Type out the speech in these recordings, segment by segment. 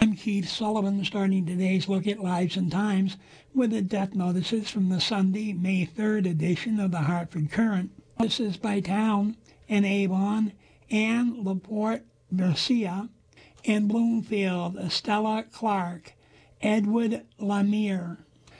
I'm Keith Sullivan, starting today's look at Lives and Times with the death notices from the Sunday, May 3rd edition of the Hartford Courant. Notices by town in Avon, Anne Laporte Garcia, in Bloomfield, Estella Clark, Edward Lemire.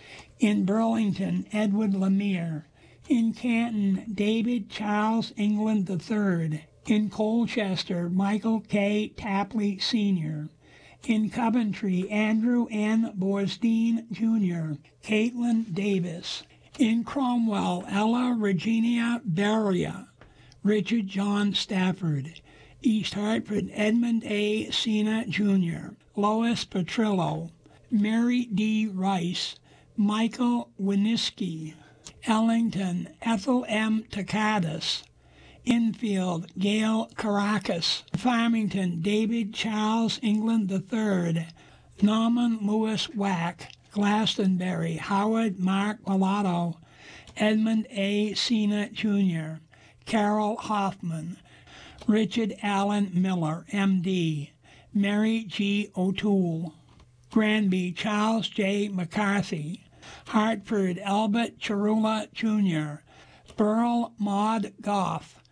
In Burlington, Edward Lemire. In Canton, David Charles England III. In Colchester, Michael K. Tapley Sr. In Coventry, Andrew N. Borsdeen Jr., Caitlin Davis. In Cromwell, Ella Regina Beria, Richard John Stafford. East Hartford, Edmund A. Sena Jr., Lois Petrillo, Mary D. Rice, Michael Winiski. Ellington, Ethel M. Takadas. Infield, Gail Caracas. Farmington, David Charles England III. Norman Lewis Wack. Glastonbury, Howard Mark Pilato. Edmund A. Sena Jr. Carol Hoffman. Richard Allen Miller, M.D. Mary G. O'Toole. Granby, Charles J. McCarthy. Hartford, Albert Chirula Jr. Burl Maud Goff.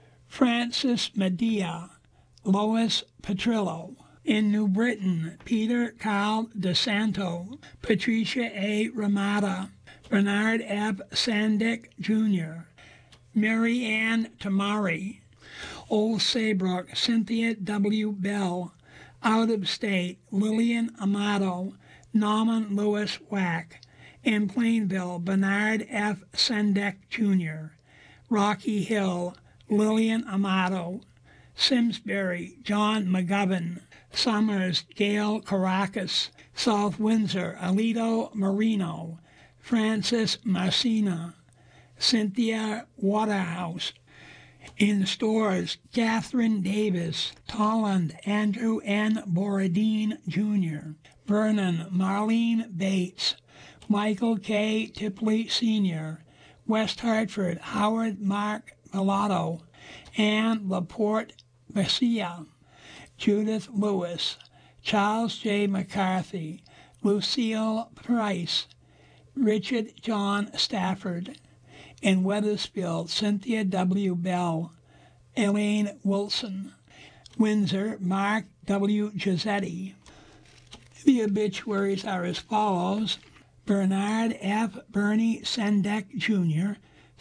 Francis Medea. Lois Petrillo. In New Britain, Peter Carl DeSanto. Patricia A. Ramada. Bernard F. Sandick Jr. Mary Ann Tamari. Old Saybrook, Cynthia W. Bell. Out of state, Lillian Amato. Norman Lewis Wack. In Plainville, Bernard F. Sendek Jr. Rocky Hill, Lillian Amato. Simsbury, John McGovern. Summers, Gail Caracas. South Windsor, Alito Marino. Francis Marcina. Cynthia Waterhouse. In Stores, Catherine Davis. Tolland, Andrew N. Borodine Jr. Vernon, Marlene Bates. Michael K. Tipley Sr. West Hartford, Howard Mark Pilato. Anne Laporte Garcia. Judith Lewis. Charles J. McCarthy. Lucille Price. Richard John Stafford. In Wethersfield, Cynthia W. Bell. Elaine Wilson. Windsor, Mark W. Giusetti. The obituaries are as follows. Bernard F. Bernie Sendek Jr.,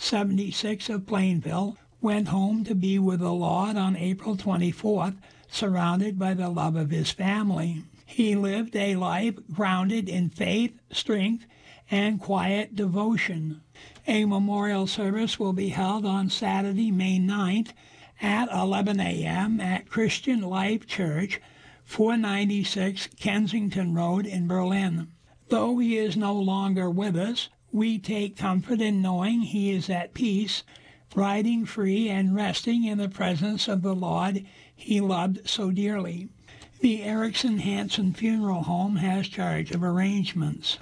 76 of Plainville, went home to be with the Lord on April 24th, surrounded by the love of his family. He lived a life grounded in faith, strength, and quiet devotion. A memorial service will be held on Saturday, May 9th at 11 a.m. at Christian Life Church, 496 Kensington Road in Berlin. Though he is no longer with us, we take comfort in knowing he is at peace, riding free and resting in the presence of the Lord he loved so dearly. The Erickson Hanson Funeral Home has charge of arrangements.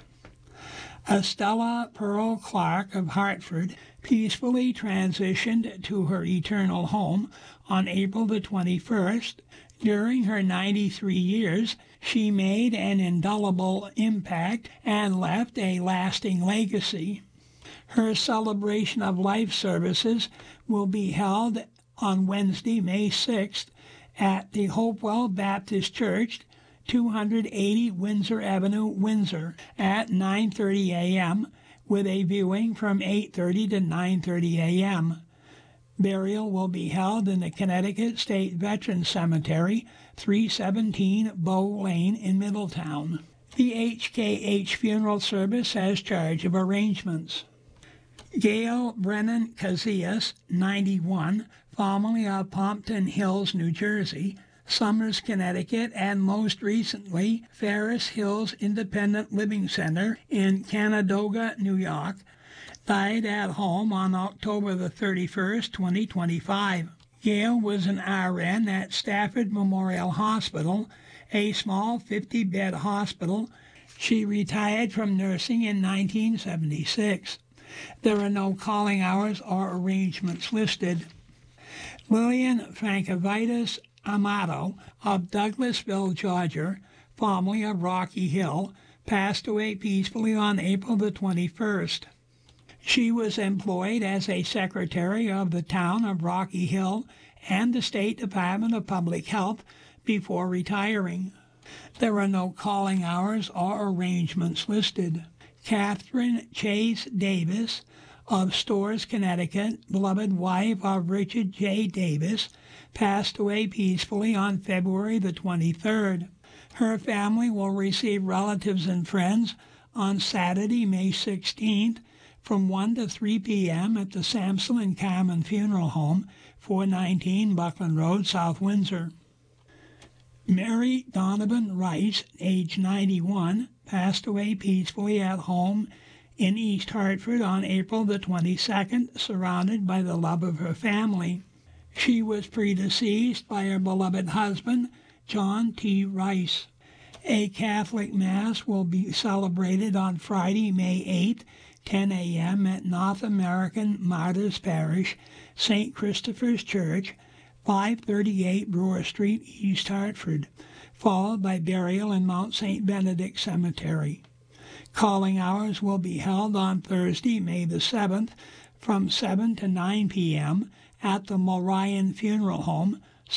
Estella Pearl Clark of Hartford peacefully transitioned to her eternal home on April the 21st. During her 93 years, she made an indelible impact and left a lasting legacy. Her celebration of life services will be held on Wednesday, May 6th at the Hopewell Baptist Church, 280 Windsor Avenue, Windsor, at 9:30 a.m., with a viewing from 8:30 to 9:30 a.m. Burial will be held in the Connecticut State Veterans Cemetery, 317 Bow Lane in Middletown. The HKH funeral service has charge of arrangements. Gail Brennan Casillas, 91, formerly of Pompton Hills, New Jersey, Somers, Connecticut, and most recently Ferris Hills Independent Living Center in Canandaigua, New York, died at home on October the 31st, 2025. Gail was an RN at Stafford Memorial Hospital, a small 50-bed hospital. She retired from nursing in 1976. There are no calling hours or arrangements listed. Lillian Frankovitis Amato of Douglasville, Georgia, formerly of Rocky Hill, passed away peacefully on April the 21st. She was employed as a secretary of the town of Rocky Hill and the State Department of Public Health before retiring. There are no calling hours or arrangements listed. Catherine Chase Davis of Storrs, Connecticut, beloved wife of Richard J. Davis, passed away peacefully on February the 23rd. Her family will receive relatives and friends on Saturday, May 16th, from 1 to 3 p.m. at the Sampson and Carmen Funeral Home, 419 Buckland Road, South Windsor. Mary Donovan Rice, age 91, passed away peacefully at home in East Hartford on April the 22nd, surrounded by the love of her family. She was predeceased by her beloved husband, John T. Rice. A Catholic Mass will be celebrated on Friday, May 8th, 10 a.m. at North American Martyrs Parish, St. Christopher's Church, 538 Brewer Street, East Hartford, followed by burial in Mount St. Benedict Cemetery. Calling hours will be held on Thursday, May the 7th, from 7 to 9 p.m. at the Mulryan Funeral Home,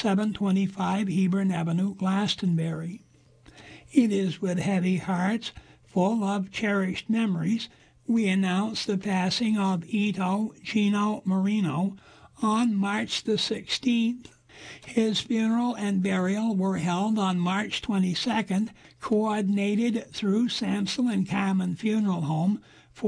725 Hebron Avenue, Glastonbury. It is with heavy hearts, full of cherished memories, we announce the passing of Ito Gino Marino on March the 16th. His funeral and burial were held on March 22nd, coordinated through Sampson and Carmen Funeral Home,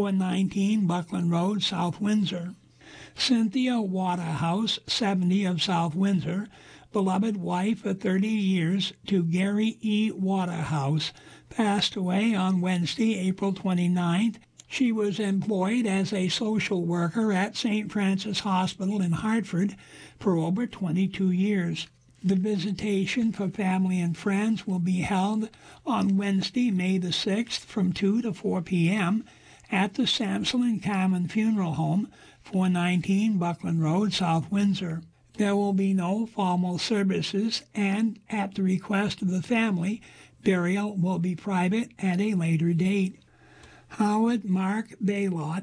419 Buckland Road, South Windsor. Cynthia Waterhouse, 70 of South Windsor, beloved wife for 30 years to Gary E. Waterhouse, passed away on Wednesday, April 29th. She was employed as a social worker at St. Francis Hospital in Hartford for over 22 years. The visitation for family and friends will be held on Wednesday, May the 6th from 2 to 4 p.m. at the Sampson and Carmen Funeral Home, 419 Buckland Road, South Windsor. There will be no formal services, and at the request of the family, burial will be private at a later date. Howard Mark Baylott,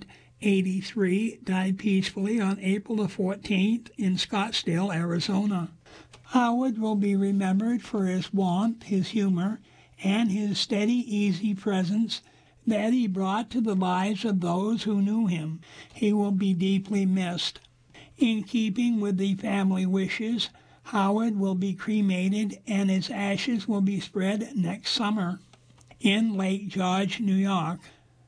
83, died peacefully on April the 14th in Scottsdale, Arizona. Howard will be remembered for his warmth, his humor, and his steady, easy presence that he brought to the lives of those who knew him. He will be deeply missed. In keeping with the family wishes, Howard will be cremated and his ashes will be spread next summer in Lake George, New York,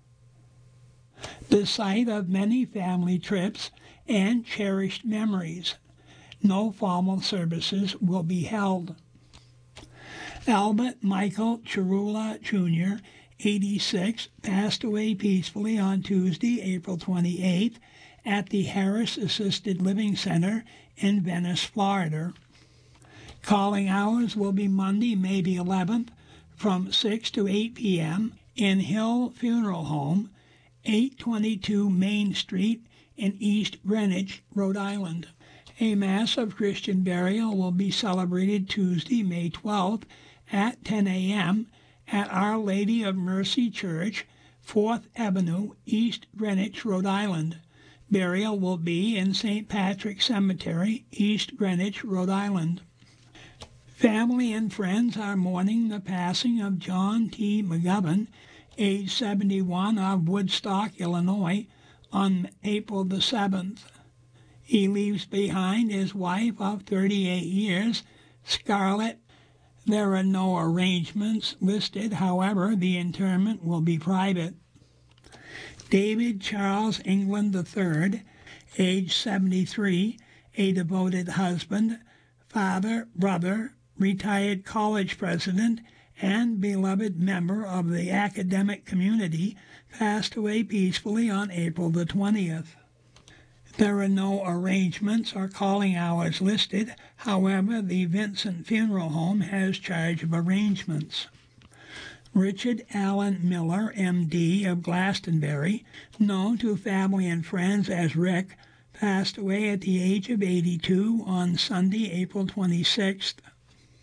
the site of many family trips and cherished memories. No formal services will be held. Albert Michael Chirula, Jr., 86, passed away peacefully on Tuesday, April 28th, at the Harris Assisted Living Center in Venice, Florida. Calling hours will be Monday, May the 11th, from 6 to 8 p.m. in Hill Funeral Home, 822 Main Street in East Greenwich, Rhode Island. A Mass of Christian burial will be celebrated Tuesday, May 12th at 10 a.m. at Our Lady of Mercy Church, 4th Avenue, East Greenwich, Rhode Island. Burial will be in St. Patrick's Cemetery, East Greenwich, Rhode Island. Family and friends are mourning the passing of John T. McGovern, age 71, of Woodstock, Illinois, on April the 7th. He leaves behind his wife of 38 years, Scarlett. There are no arrangements listed, however, the interment will be private. David Charles England III, age 73, a devoted husband, father, brother, retired college president, and beloved member of the academic community, passed away peacefully on April the 20th. There are no arrangements or calling hours listed. However, the Vincent Funeral Home has charge of arrangements. Richard Allen Miller, M.D. of Glastonbury, known to family and friends as Rick, passed away at the age of 82 on Sunday, April 26th.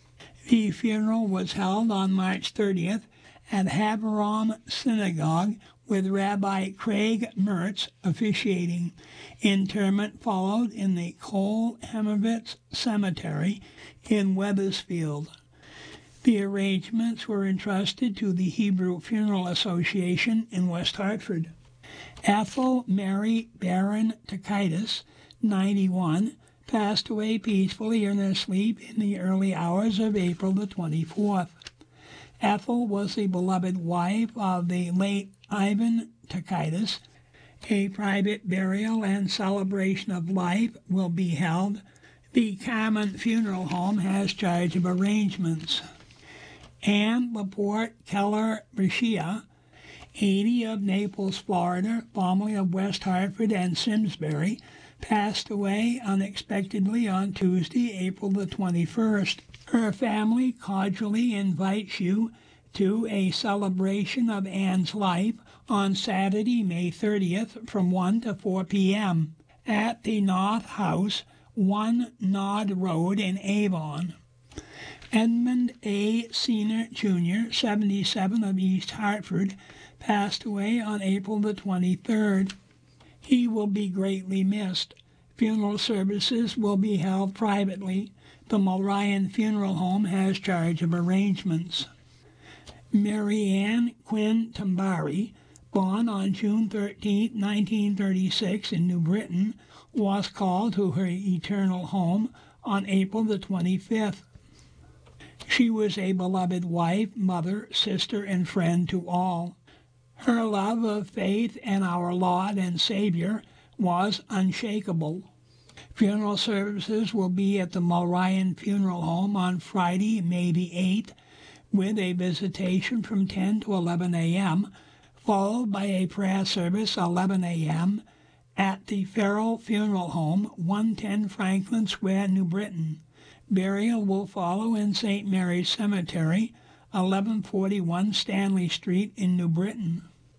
The funeral was held on March 30th at Haverom Synagogue with Rabbi Craig Mertz officiating. Interment followed in the Kol Hemovitz Cemetery in Wethersfield. The arrangements were entrusted to the Hebrew Funeral Association in West Hartford. Ethel Mary Baron Takitis, 91, passed away peacefully in her sleep in the early hours of April the 24th. Ethel was the beloved wife of the late Ivan Takitis. A private burial and celebration of life will be held. The Carmen Funeral Home has charge of arrangements. Anne Laporte Keller Brescia, 80, of Naples, Florida, formerly of West Hartford and Simsbury, passed away unexpectedly on Tuesday, April the 21st. Her family cordially invites you to a celebration of Anne's life on Saturday, May 30th from 1 to 4 p.m. at the North House, 1 Nod Road in Avon. Edmund A. Senior, Jr., 77, of East Hartford, passed away on April the 23rd. He will be greatly missed. Funeral services will be held privately. The Mulryan Funeral Home has charge of arrangements. Mary Ann Quinn Tambari, born on June 13, 1936 in New Britain, was called to her eternal home on April the 25th. She was a beloved wife, mother, sister, and friend to all. Her love of faith and our Lord and Savior was unshakable. Funeral services will be at the Mulryan Funeral Home on Friday, May the 8th, with a visitation from 10 to 11 a.m., followed by a prayer service 11 a.m. at the Farrell Funeral Home, 110 Franklin Square, New Britain. Burial will follow in St. Mary's Cemetery, 1141 Stanley Street in New Britain.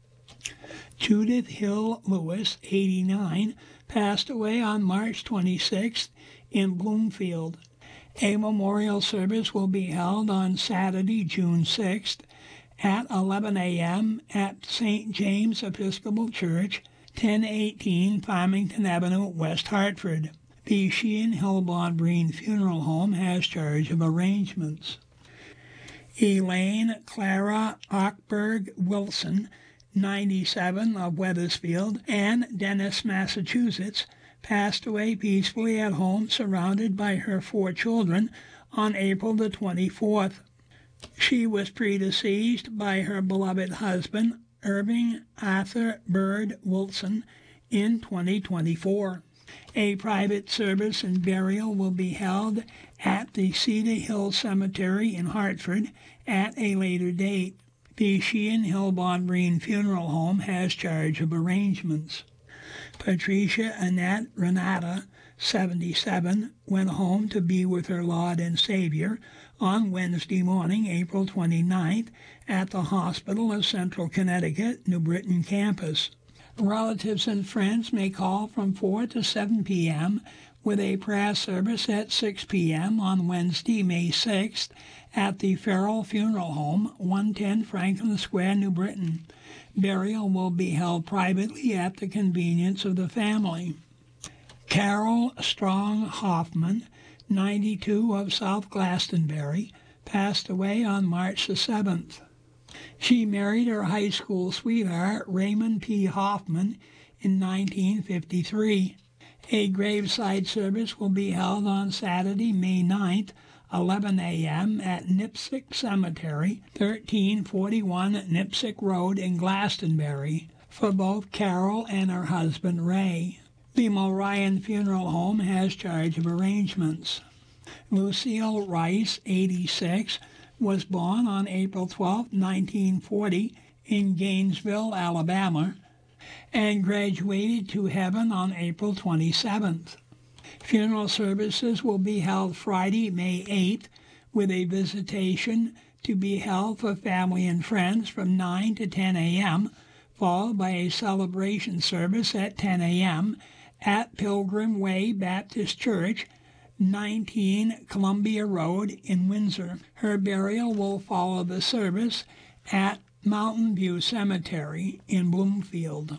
Judith Hill Lewis, 89, passed away on March 26th in Bloomfield. A memorial service will be held on Saturday, June 6th at 11 a.m. at St. James Episcopal Church, 1018 Farmington Avenue, West Hartford. The Sheehan Hillbond Breen Funeral Home has charge of arrangements. Elaine Clara Ockberg Wilson, 97, of Wethersfield and Dennis, Massachusetts, passed away peacefully at home surrounded by her 4 children on April the 24th. She was predeceased by her beloved husband, Irving Arthur Bird Wilson, in 2024. A private service and burial will be held at the Cedar Hill Cemetery in Hartford at a later date. The Sheehan Hillbond Breen Funeral Home has charge of arrangements. Patricia Annette Renata, 77, went home to be with her Lord and Savior on Wednesday morning, April 29th, at the Hospital of Central Connecticut, New Britain campus. Relatives and friends may call from 4 to 7 p.m. with a prayer service at 6 p.m. on Wednesday, May 6th at the Farrell Funeral Home, 110 Franklin Square, New Britain. Burial will be held privately at the convenience of the family. Carol Strong Hoffman, 92, of South Glastonbury, passed away on March the 7th. She married her high school sweetheart, Raymond P. Hoffman, in 1953. A graveside service will be held on Saturday, May 9th, 11 a.m. at Nipsic Cemetery, 1341 Nipsic Road in Glastonbury, for both Carol and her husband, Ray. The Mulryan Funeral Home has charge of arrangements. Lucille Rice, 86, was born on April 12, 1940, in Gainesville, Alabama, and graduated to heaven on April 27th. Funeral services will be held Friday, May 8th, with a visitation to be held for family and friends from 9 to 10 a.m., followed by a celebration service at 10 a.m. at Pilgrim Way Baptist Church, 19 Columbia Road in Windsor. Her burial will follow the service at Mountain View Cemetery in Bloomfield.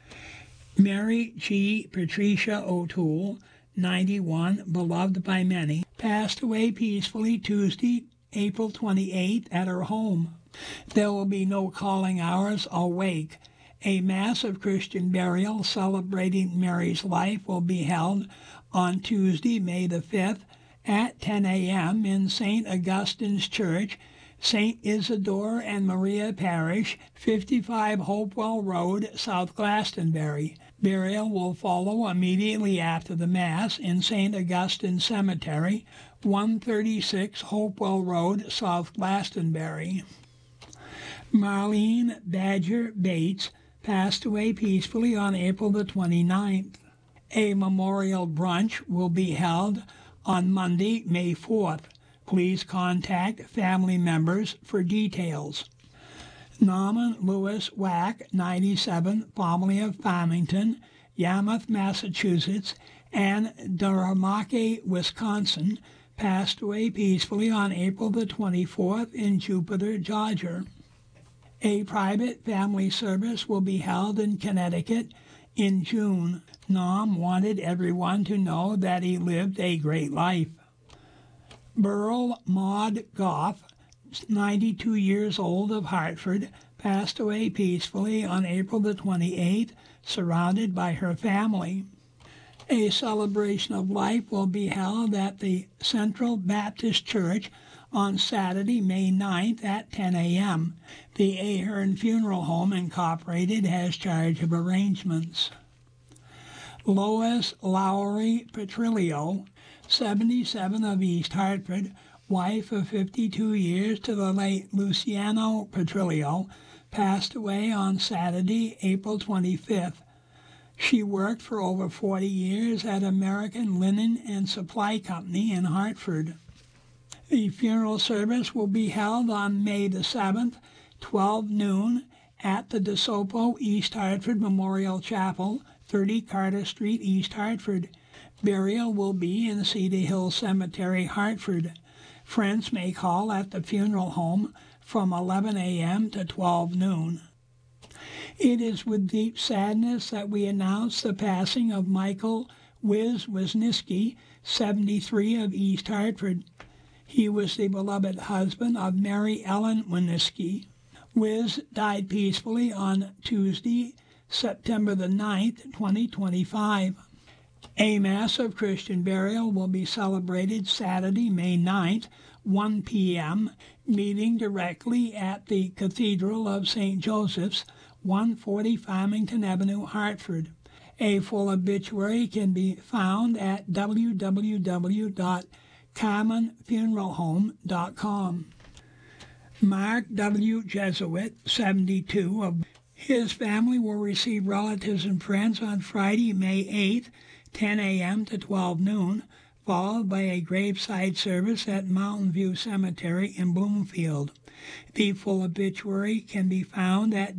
Mary G. Patricia O'Toole, 91, beloved by many, passed away peacefully Tuesday, April 28th at her home. There will be no calling hours or wake. A mass of Christian burial celebrating Mary's life will be held on Tuesday, May the 5th at 10 a.m. in St. Augustine's Church, St. Isidore and Maria Parish, 55 Hopewell Road, South Glastonbury. Burial will follow immediately after the Mass in St. Augustine Cemetery, 136 Hopewell Road, South Glastonbury. Marlene Badger Bates passed away peacefully on April the 29th. A memorial brunch will be held on Monday, May 4th. Please contact family members for details. Norman Lewis Wack, 97, formerly of Farmington, Yarmouth, Massachusetts, and Doromake, Wisconsin, passed away peacefully on April the 24th in Jupiter, Georgia. A private family service will be held in Connecticut in June. Norm wanted everyone to know that he lived a great life. Burl Maud Goff, 92 years old, of Hartford, passed away peacefully on April the 28th, surrounded by her family. A celebration of life will be held at the Central Baptist Church on Saturday, May 9th at 10 a.m. The Ahern Funeral Home Incorporated has charge of arrangements. Lois Lowry Petrillo, 77, of East Hartford, wife of 52 years to the late Luciano Petrillo, passed away on Saturday, April 25th. She worked for over 40 years at American Linen and Supply Company in Hartford. The funeral service will be held on May the 7th, 12 noon, at the DeSoto East Hartford Memorial Chapel, 30 Carter Street, East Hartford. Burial will be in Cedar Hill Cemetery, Hartford. Friends may call at the funeral home from 11 a.m. to 12 noon. It is with deep sadness that we announce the passing of Michael Wisniewski, 73, of East Hartford. He was the beloved husband of Mary Ellen Wisniewski. Wiz died peacefully on Tuesday, September the 9th, 2025. A Mass of Christian burial will be celebrated Saturday, May 9th, 1 p.m., meeting directly at the Cathedral of St. Joseph's, 140 Farmington Avenue, Hartford. A full obituary can be found at www.carmenfuneralhome.com. Mark W. Jesuit, 72, his family will receive relatives and friends on Friday, May 8th, 10 a.m. to 12 noon, followed by a graveside service at Mountain View Cemetery in Bloomfield. The full obituary can be found at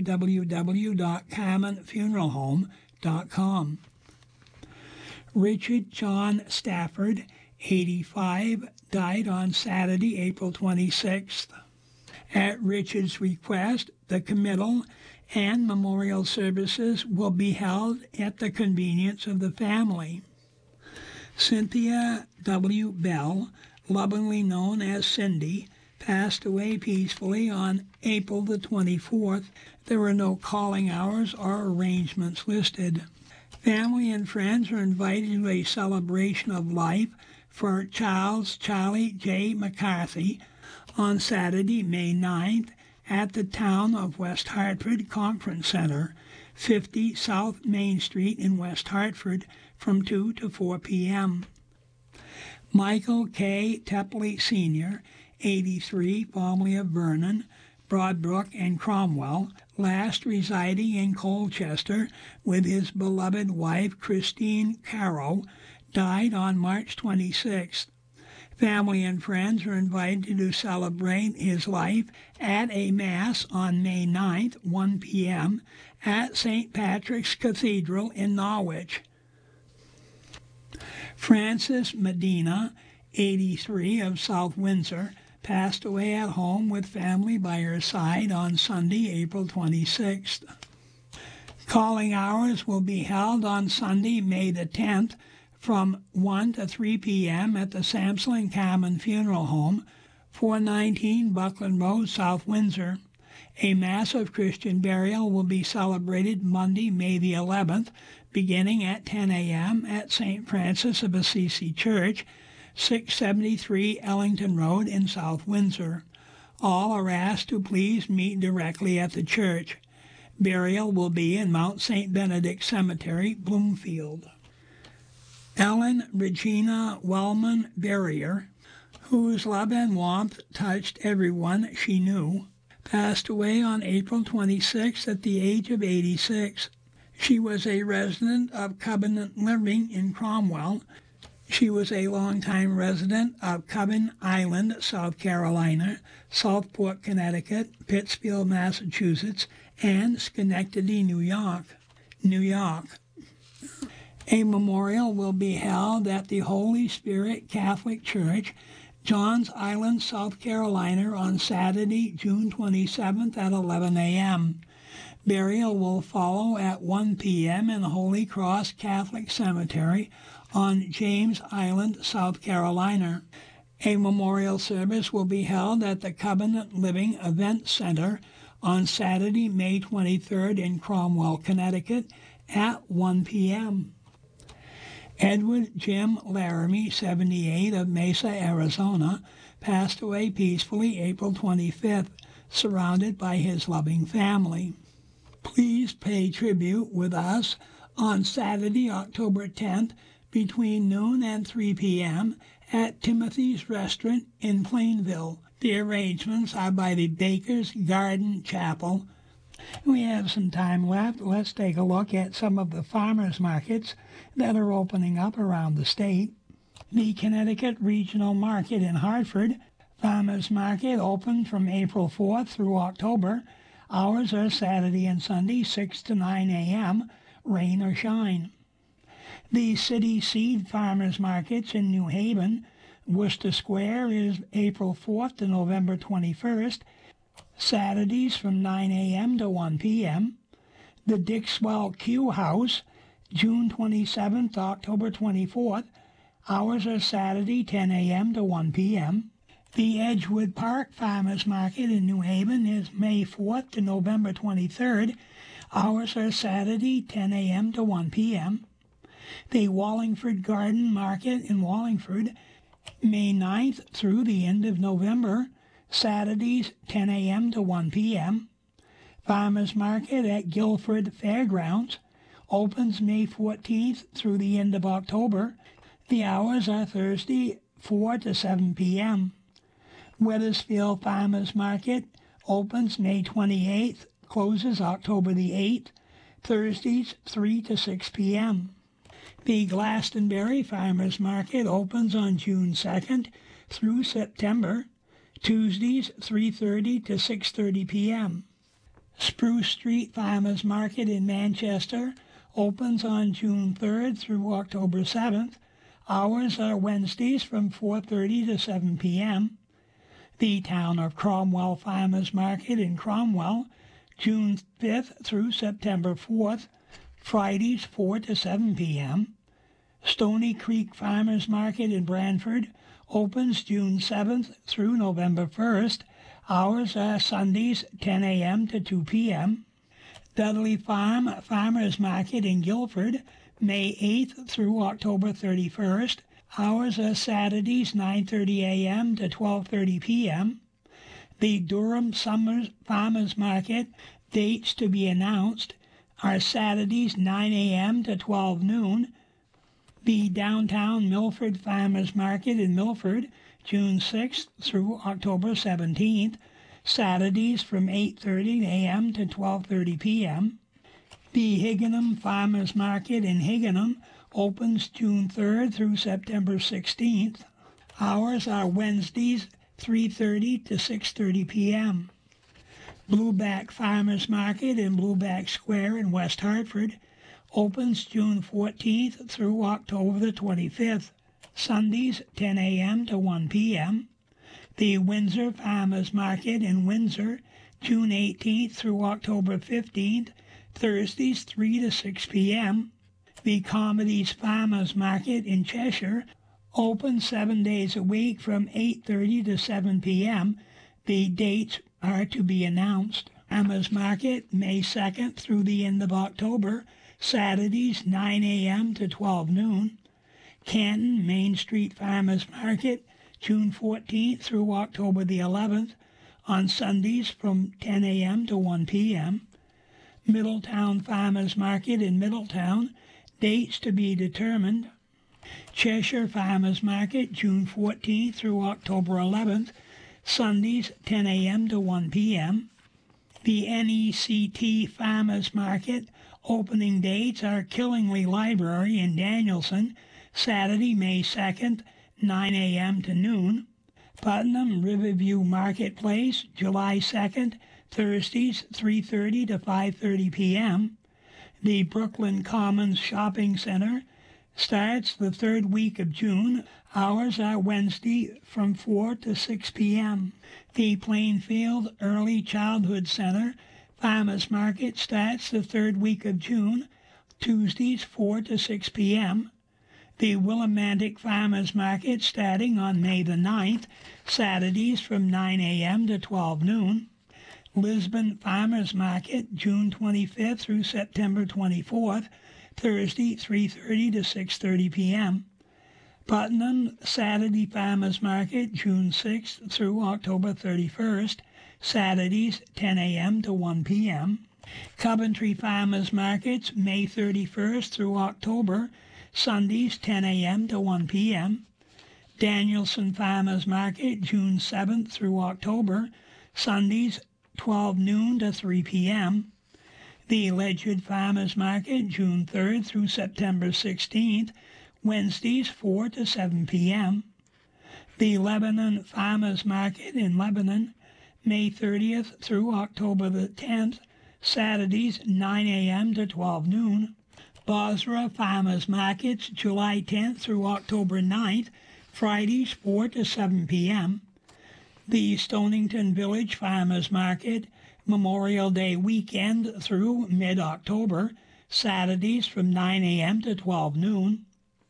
www.carmenfuneralhome.com. Richard John Stafford, 85, died on Saturday, April 26th. At Richard's request, the committal and memorial services will be held at the convenience of the family. Cynthia W. Bell, lovingly known as Cindy, passed away peacefully on April the 24th. There were no calling hours or arrangements listed. Family and friends are invited to a celebration of life for Charlie J. McCarthy on Saturday, May 9th, at the Town of West Hartford Conference Center, 50 South Main Street in West Hartford, from 2 to 4 p.m. Michael K. Tepley Sr., 83, formerly of Vernon, Broadbrook, and Cromwell, last residing in Colchester with his beloved wife Christine Caro, died on March 26th. Family and friends are invited to celebrate his life at a Mass on May 9th, 1 p.m., at St. Patrick's Cathedral in Norwich. Frances Medina, 83, of South Windsor, passed away at home with family by her side on Sunday, April 26th. Calling hours will be held on Sunday, May the 10th, from 1 to 3 p.m. at the Sampson Common Funeral Home, 419 Buckland Road, South Windsor. A massive Christian burial will be celebrated Monday, May the 11th, beginning at 10 a.m. at St. Francis of Assisi Church, 673 Ellington Road in South Windsor. All are asked to please meet directly at the church. Burial will be in Mount St. Benedict Cemetery, Bloomfield. Ellen Regina Wellman Barrier, whose love and warmth touched everyone she knew, passed away on April 26 at the age of 86. She was a resident of Covenant Living in Cromwell. She was a longtime resident of Coven Island, South Carolina, Southport, Connecticut, Pittsfield, Massachusetts, and Schenectady, New York. A memorial will be held at the Holy Spirit Catholic Church, Johns Island, South Carolina, on Saturday, June 27th at 11 a.m. Burial will follow at 1 p.m. in Holy Cross Catholic Cemetery on James Island, South Carolina. A memorial service will be held at the Covenant Living Event Center on Saturday, May 23rd in Cromwell, Connecticut at 1 p.m. Edward Jim Laramie, 78, of Mesa, Arizona, passed away peacefully April 25th, surrounded by his loving family. Please pay tribute with us on Saturday, October 10th, between noon and 3 p.m. at Timothy's Restaurant in Plainville. The arrangements are by the Baker's Garden Chapel. We have some time left. Let's take a look at some of the farmers markets that are opening up around the state. The Connecticut Regional Market in Hartford. Farmers Market open from April 4th through October. Hours are Saturday and Sunday, 6 to 9 a.m., rain or shine. The City Seed Farmers Markets in New Haven. Worcester Square is April 4th to November 21st. Saturdays from 9 a.m. to 1 p.m. The Dixwell Q House, June 27th to October 24th. Hours are Saturday, 10 a.m. to 1 p.m. The Edgewood Park Farmers Market in New Haven is May 4th to November 23rd. Hours are Saturday, 10 a.m. to 1 p.m. The Wallingford Garden Market in Wallingford, May 9th through the end of November. Saturdays, 10 a.m. to 1 p.m. Farmers Market at Guilford Fairgrounds opens May 14th through the end of October. The hours are Thursday, 4 to 7 p.m. Wethersfield Farmers Market opens May 28th, closes October the 8th, Thursdays, 3 to 6 p.m. The Glastonbury Farmers Market opens on June 2nd through September, Tuesdays 3:30 to 6:30 p.m. Spruce Street Farmers Market in Manchester opens on June 3rd through October 7th. Hours are Wednesdays from 4:30 to 7 p.m. The Town of Cromwell Farmers Market in Cromwell, June 5th through September 4th. Fridays 4 to 7 p.m. Stony Creek Farmers Market in Branford opens June 7th through November 1st. Hours are Sundays 10 a.m. to 2 p.m. Dudley Farm Farmers Market in Guilford, May 8th through October 31st. Hours are Saturdays 9:30 a.m. to 12:30 p.m. The Durham Summer Farmers Market, dates to be announced, are Saturdays 9 a.m. to 12 noon. The Downtown Milford Farmers Market in Milford, June 6th through October 17th. Saturdays from 8:30 a.m. to 12:30 p.m. The Higganum Farmers Market in Higganum opens June 3rd through September 16th. Hours are Wednesdays 3:30 to 6:30 p.m. Blueback Farmers Market in Blueback Square in West Hartford Opens June 14th through October the 25th. Sundays 10 a.m. to 1 p.m. The Windsor Farmers Market in Windsor, June 18th through October 15th, Thursdays 3 to 6 p.m. The Comedies Farmers Market in Cheshire, open 7 days a week from 8:30 to 7 p.m. The dates are to be announced. Farmers Market, May 2nd through the end of October, Saturdays 9 a.m. to 12 noon. Canton Main Street Farmers Market, June 14th through October the 11th, on Sundays from 10 a.m. to 1 p.m. Middletown Farmers Market in Middletown, dates to be determined. Cheshire Farmers Market, June 14th through October 11th, Sundays 10 a.m. to 1 p.m. The NECT Farmers Market, opening dates are Killingly Library in Danielson, Saturday, May 2nd, 9 a.m. to noon. Putnam Riverview Marketplace, July 2nd, Thursdays, 3:30 to 5:30 p.m. The Brooklyn Commons Shopping Center starts the third week of June. Hours are Wednesday from 4 to 6 p.m. The Plainfield Early Childhood Center Farmers Market starts the third week of June, Tuesdays 4 to 6 p.m. The Willimantic Farmers Market starting on May the 9th, Saturdays from 9 a.m. to 12 noon. Lisbon Farmers Market, June 25th through September 24th, Thursday 3:30 to 6:30 p.m. Putnam Saturday Farmers Market, June 6th through October 31st, Saturdays 10 a.m. to 1 p.m. Coventry Farmers Markets, May 31st through October, Sundays 10 a.m. to 1 p.m. Danielson Farmers Market, June 7th through October, Sundays 12 noon to 3 p.m. The Ledyard Farmers Market, June 3rd through September 16th, Wednesdays 4 to 7 p.m. The Lebanon Farmers Market in Lebanon, May 30th through October the 10th, Saturdays 9 a.m. to 12 noon. Bosra Farmers Markets, July 10th through October 9th, Fridays 4 to 7 p.m. The Stonington Village Farmers Market, Memorial Day weekend through mid-October, Saturdays from 9 a.m. to 12 noon.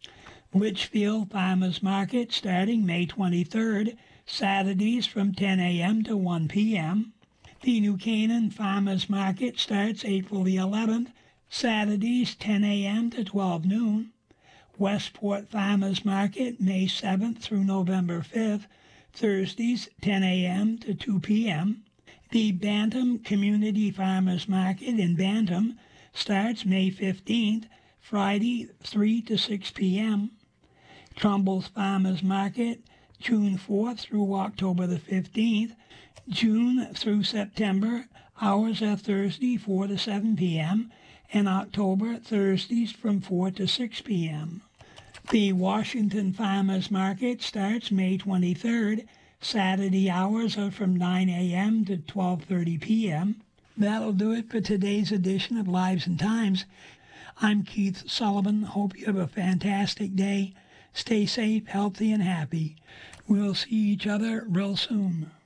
Litchfield Farmers Market starting May 23rd, Saturdays from 10 a.m. to 1 p.m. The New Canaan Farmers Market starts April the 11th, Saturdays 10 a.m. to 12 noon. Westport Farmers Market, May 7th through November 5th, Thursdays 10 a.m. to 2 p.m. The Bantam Community Farmers Market in Bantam starts May 15th, Friday 3 to 6 p.m. Trumbull's Farmers Market, June 4th through October the 15th. June through September, hours are Thursday 4 to 7 p.m. and October, Thursdays from 4 to 6 p.m. The Washington Farmers Market starts May 23rd. Saturday hours are from 9 a.m. to 12:30 p.m. That'll do it for today's edition of Lives and Times. I'm Keith Sullivan. Hope you have a fantastic day. Stay safe, healthy, and happy. We'll see each other real soon.